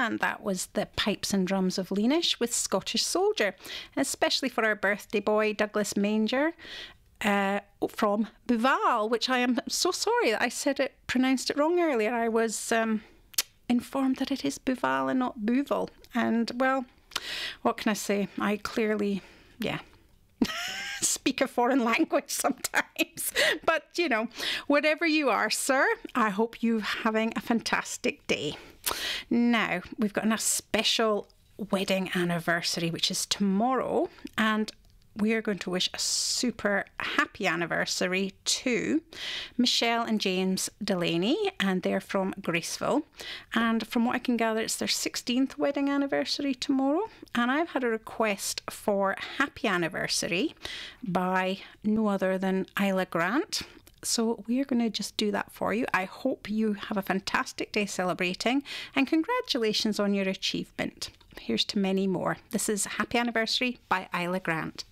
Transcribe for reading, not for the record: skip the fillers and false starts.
And that was the Pipes and Drums of Leanish with Scottish Soldier, especially for our birthday boy, Douglas Manger, from Buval, which I am so sorry that I pronounced it wrong earlier. I was informed that it is Buval and not Buval. And, well, what can I say? I clearly, speak a foreign language sometimes. But, wherever you are, sir, I hope you're having a fantastic day. Now, we've got a special wedding anniversary, which is tomorrow, and we are going to wish a super happy anniversary to Michelle and James Delaney, and they're from Graceville. And from what I can gather, it's their 16th wedding anniversary tomorrow. And I've had a request for happy anniversary by no other than Isla Grant. So we're going to just do that for you. I hope you have a fantastic day celebrating, and congratulations on your achievement. Here's to many more. This is Happy Anniversary by Isla Grant.